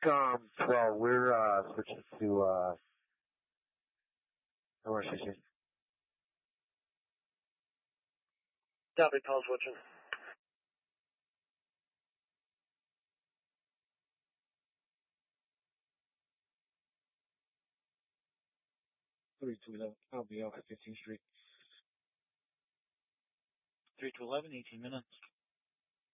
12, we're switching to, we're switching. Copy, call switching. Three to 11, LBL at 15th Street. 3 to 11, 18 minutes.